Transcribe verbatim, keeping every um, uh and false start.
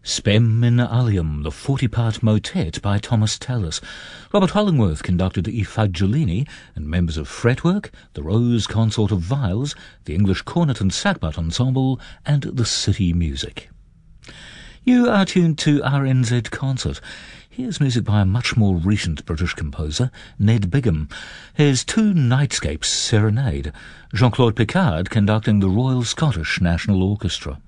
Spem in Alium, the forty-part motet by Thomas Tallis. Robert Hollingworth conducted I Fagiolini, and members of Fretwork, the Rose Consort of Viols, the English Cornet and Sackbut Ensemble, and the City Music. You are tuned to R N Z Concert. Here's music by a much more recent British composer, Ned Bigham. His Two Nightscapes Serenade, Jean-Claude Picard conducting the Royal Scottish National Orchestra.